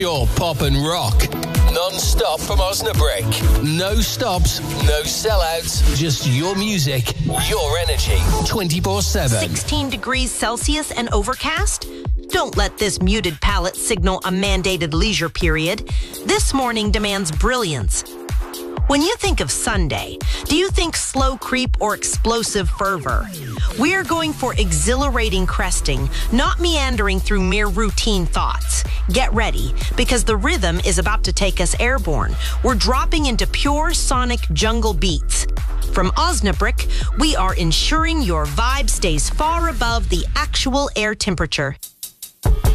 Your pop and rock. Non-stop from Osnabrück. No stops, no sellouts. Just your music, your energy. 24/7. 16 degrees Celsius and overcast? Don't let this muted palette signal a mandated leisure period. This morning demands brilliance. When you think of Sunday, do you think slow creep or explosive fervor? We're going for exhilarating cresting, not meandering through mere routine thoughts. Get ready, because the rhythm is about to take us airborne. We're dropping into pure sonic jungle beats. From Osnabrück, we are ensuring your vibe stays far above the actual air temperature.